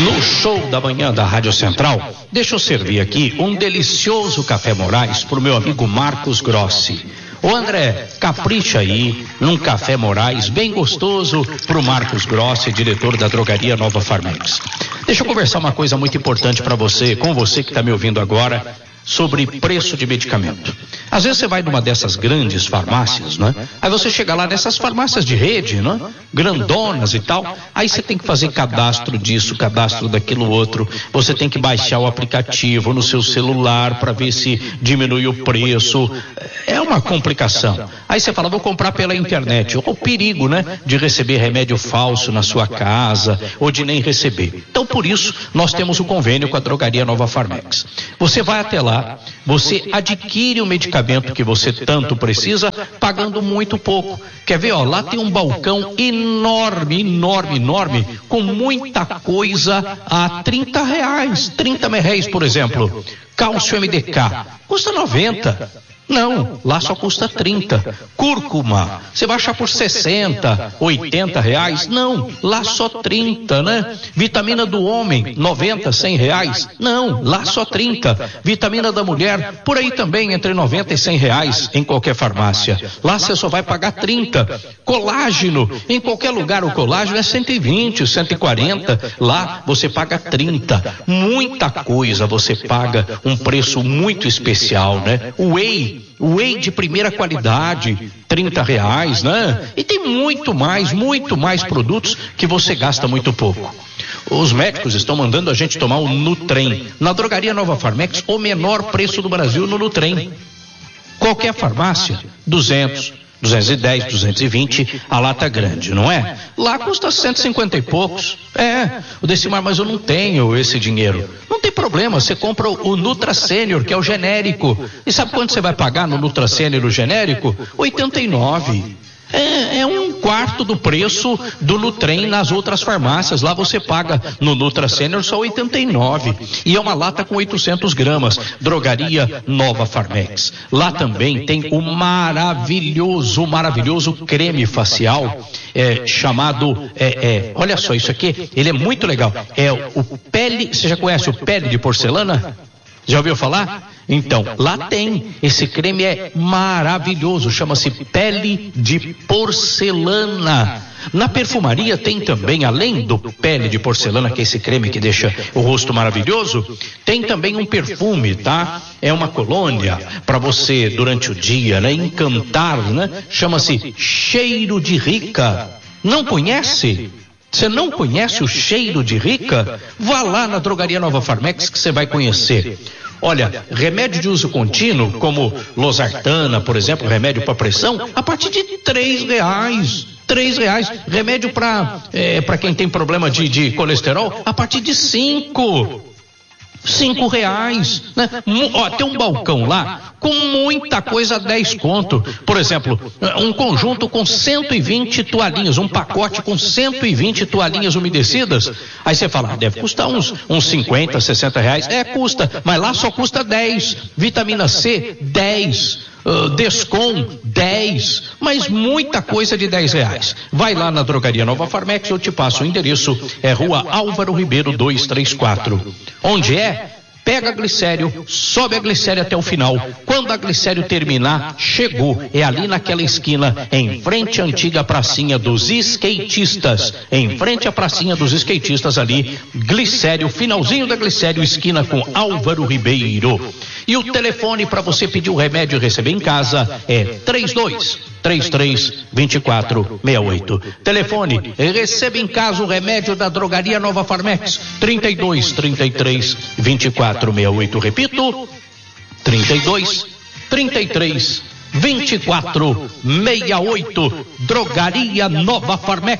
No show da manhã da Rádio Central, deixa eu servir aqui um delicioso café Moraes pro meu amigo Marcos Grossi. Ô André, capricha aí num café Moraes bem gostoso pro Marcos Grossi, diretor da drogaria Nova Farmex. Deixa eu conversar uma coisa muito importante para você, com você que está me ouvindo agora, sobre preço de medicamento. Às vezes você vai numa dessas grandes farmácias, né? Aí você chega lá nessas farmácias de rede, né? Grandonas e tal. Aí você tem que fazer cadastro disso, cadastro daquilo outro. Você tem que baixar o aplicativo no seu celular para ver se diminui o preço. É uma complicação. Aí você fala, vou comprar pela internet. O perigo, né? De receber remédio falso na sua casa ou de nem receber. Então, por isso, nós temos o convênio com a drogaria Nova Farmex. Você vai até lá, você adquire o medicamento que você tanto precisa, pagando muito pouco. Quer ver, ó, lá tem um balcão enorme, com muita coisa a R$30, 30 merréis, por exemplo. Cálcio MDK, custa 90. Não, lá só custa 30. Cúrcuma, você vai achar por 60, 80 reais? Não, lá só 30, né? Vitamina do homem, 90, 100 reais? Não, lá só 30. Vitamina da mulher, por aí também entre 90 e 100 reais em qualquer farmácia. Lá você só vai pagar 30. Colágeno, em qualquer lugar o colágeno é 120, 140. Lá você paga 30. Muita coisa você paga um preço muito especial, né? Whey de primeira qualidade, R$30, né? E tem muito mais produtos que você gasta muito pouco. Os médicos estão mandando a gente tomar o Nutrem. Na drogaria Nova Farmex, o menor preço do Brasil no Nutrem. Qualquer farmácia, 200, 210, 220, a lata grande, não é? Lá custa 150 e poucos. O Decimar, mas eu não tenho esse dinheiro. Não tem problema, você compra o Nutra Sênior, que é o genérico. E sabe quanto você vai pagar no Nutra Sênior, o genérico? 89. É um quarto do preço do Nutrem nas outras farmácias. Lá você paga no Nutra Sênior só 89. E é uma lata com 800 gramas. Drogaria Nova Farmex. Lá também tem o maravilhoso creme facial chamado, olha só isso aqui, ele é muito legal. É o pele, você já conhece o pele de porcelana? Já ouviu falar? Então, lá tem, esse creme é maravilhoso, chama-se pele de porcelana. Na perfumaria tem também, além do pele de porcelana, que é esse creme que deixa o rosto maravilhoso, tem também um perfume, tá? É uma colônia para você, durante o dia, né? Encantar, né? Chama-se Cheiro de Rica. Não conhece? Você não conhece o Cheiro de Rica? Vá lá na drogaria Nova Farmex que você vai conhecer. Olha, remédio de uso contínuo, como losartana, por exemplo, remédio para pressão, a partir de R$3. R$3. Remédio para quem tem problema de colesterol, a partir de R$5, né? Ó, tem um balcão lá com muita coisa a 10 conto. Por exemplo, um conjunto com 120 toalhinhas, um pacote com 120 toalhinhas umedecidas. Aí você fala, deve custar uns 50, 60 reais. Custa, mas lá só custa 10. Vitamina C, 10. Descom, 10, mas muita coisa de R$10. Vai lá na drogaria Nova Farmex, eu te passo o endereço, é Rua Álvaro Ribeiro 234. Onde é? Pega a glicério, sobe a glicério até o final. Quando a glicério terminar, chegou. É ali naquela esquina, em frente à antiga pracinha dos skatistas. Em frente à pracinha dos skatistas ali, glicério, finalzinho da glicério, esquina com Álvaro Ribeiro. E o telefone para você pedir o remédio e receber em casa é 3233-2468. Telefone, receba em casa o remédio da drogaria Nova Farmex, 3233-2468. Repito, 3233-2468. Drogaria Nova Farmex.